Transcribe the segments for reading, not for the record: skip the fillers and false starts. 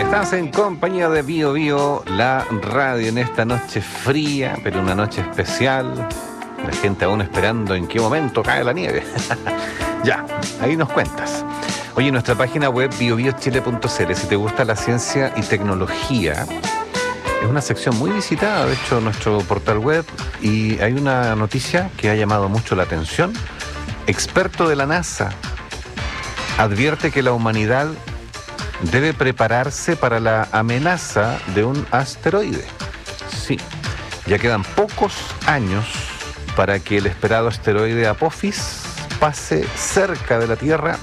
Estás en compañía de Bio Bio, la radio en esta noche fría, pero una noche especial. La gente aún esperando en qué momento cae la nieve. Ya, ahí nos cuentas. Oye, nuestra página web biobiochile.cl, si te gusta la ciencia y tecnología, es una sección muy visitada, de hecho, nuestro portal web, y hay una noticia que ha llamado mucho la atención. Experto de la NASA advierte que la humanidad debe prepararse para la amenaza de un asteroide. Sí, ya quedan pocos años para que el esperado asteroide Apophis pase cerca de la Tierra,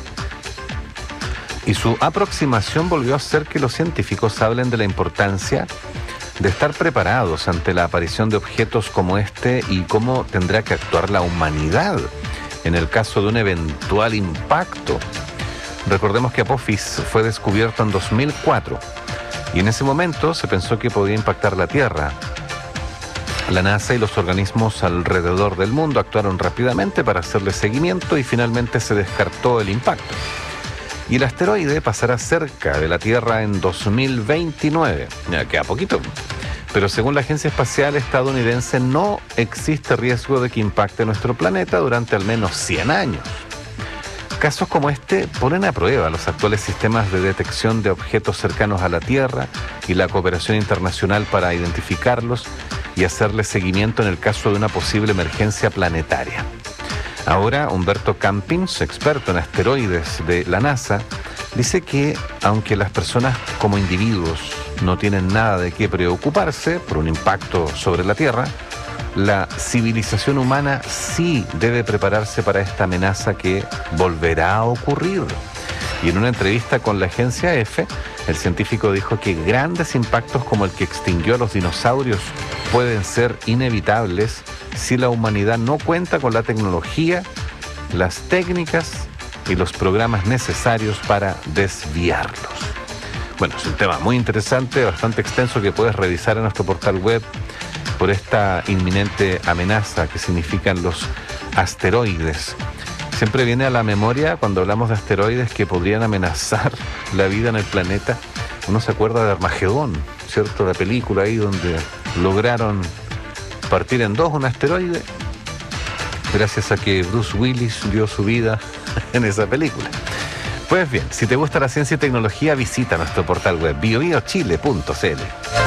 y su aproximación volvió a hacer que los científicos hablen de la importancia de estar preparados ante la aparición de objetos como este y cómo tendrá que actuar la humanidad en el caso de un eventual impacto. Recordemos que Apophis fue descubierto en 2004 y en ese momento se pensó que podía impactar la Tierra. La NASA y los organismos alrededor del mundo actuaron rápidamente para hacerle seguimiento y finalmente se descartó el impacto. Y el asteroide pasará cerca de la Tierra en 2029, ya queda poquito. Pero según la Agencia Espacial Estadounidense no existe riesgo de que impacte nuestro planeta durante al menos 100 años. Casos como este ponen a prueba los actuales sistemas de detección de objetos cercanos a la Tierra y la cooperación internacional para identificarlos y hacerle seguimiento en el caso de una posible emergencia planetaria. Ahora, Humberto Campins, experto en asteroides de la NASA, dice que aunque las personas como individuos no tienen nada de qué preocuparse por un impacto sobre la Tierra, la civilización humana sí debe prepararse para esta amenaza que volverá a ocurrir. Y en una entrevista con la agencia EFE, el científico dijo que grandes impactos como el que extinguió a los dinosaurios pueden ser inevitables si la humanidad no cuenta con la tecnología, las técnicas y los programas necesarios para desviarlos. Bueno, es un tema muy interesante, bastante extenso, que puedes revisar en nuestro portal web por esta inminente amenaza que significan los asteroides. Siempre viene a la memoria, cuando hablamos de asteroides que podrían amenazar la vida en el planeta, uno se acuerda de Armagedón, ¿cierto? La película ahí donde lograron partir en dos un asteroide gracias a que Bruce Willis dio su vida en esa película. Pues bien, si te gusta la ciencia y tecnología, visita nuestro portal web biobiochile.cl.